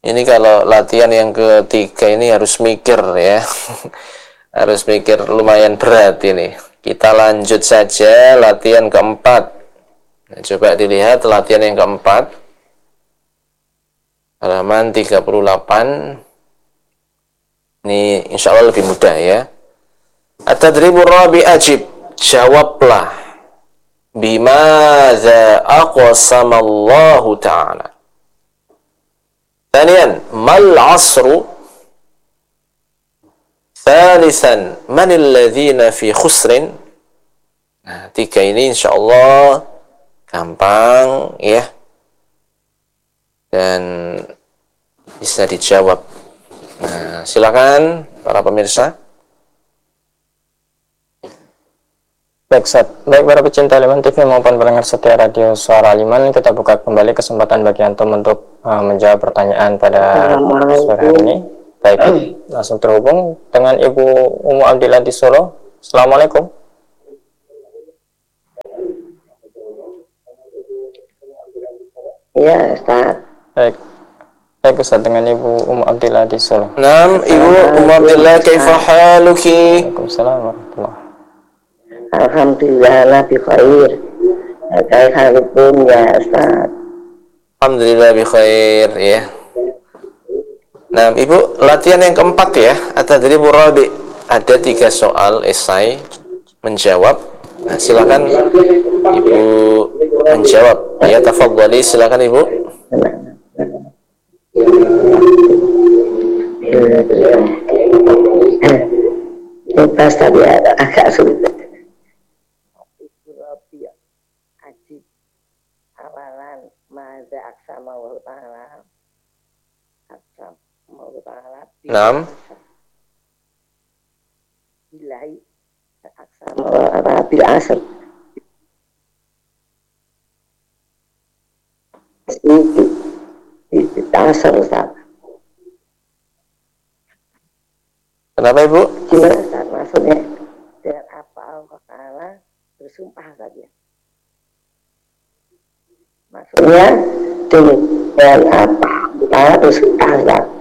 Ini kalau latihan yang ketiga ini harus mikir ya. Harus mikir, lumayan berat ini. Kita lanjut saja latihan keempat. Nah, coba dilihat latihan yang keempat. Halaman 38. Ini insya Allah lebih mudah ya. At-tadribur rabi ajib. Jawablah. Bimadza aqsamallahu ta'ala. Thaniyan, mal asru. Thalithan, manil ladzina fi khusrin. Nah, tiga ini insya Allah gampang ya. Dan bisa dijawab. Nah, silakan para pemirsa. Baik, para pecinta Liman TV maupun pendengar setia radio Suara Liman, kita buka kembali kesempatan bagi antum untuk menjawab pertanyaan pada sore hari ini. Baik, langsung terhubung dengan Ibu Umu Abdillah di Solo. Assalamualaikum. Iya, Ustaz. Baik Ustaz, dengan Ibu Umu Abdillah di Solo. Naam, Ibu Umu Abdillah, kaifa haluki? Waalaikumsalam warahmatullahi. Alhamdulillah, bi khair. Kaifa halukum ya Ustaz? Alhamdulillah bi khair ya. Nah, Ibu, latihan yang keempat ya, at-tadribur rabi. Ada 3 soal esai menjawab. Nah, silakan Ibu menjawab. Ya, tafadhali, silakan Ibu. Pas tadi agak sulit. Ajib awalan maza aksama wa ta'ala. Naam. Bilahi aksama wa bil asr. Itu asr Ustaz. Kenapa Ibu? Gimana Ustaz maksudnya? Dan apa Allah Ta'ala bersumpah saja. Maksudnya dengan apa Allah bersumpah Ustaz.